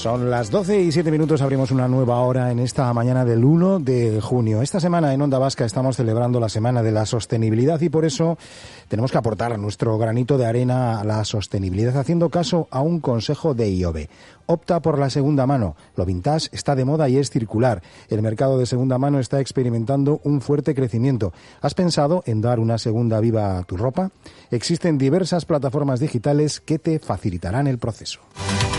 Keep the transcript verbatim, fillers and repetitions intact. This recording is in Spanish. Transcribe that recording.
Son las doce y siete minutos, abrimos una nueva hora en esta mañana del uno de junio. Esta semana en Onda Vasca estamos celebrando la Semana de la Sostenibilidad y por eso tenemos que aportar nuestro granito de arena a la sostenibilidad haciendo caso a un consejo de I O B E. Opta por la segunda mano. Lo vintage está de moda y es circular. El mercado de segunda mano está experimentando un fuerte crecimiento. ¿Has pensado en dar una segunda vida a tu ropa? Existen diversas plataformas digitales que te facilitarán el proceso.